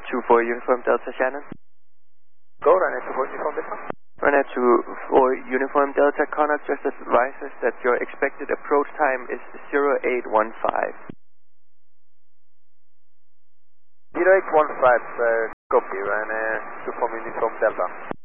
24 Uniform Delta Shannon. Go, runway 24 Uniform Delta. Runway 24 Uniform Delta, Contact just advises that your expected approach time is 0815. 0815, copy, runway 24 Uniform Delta.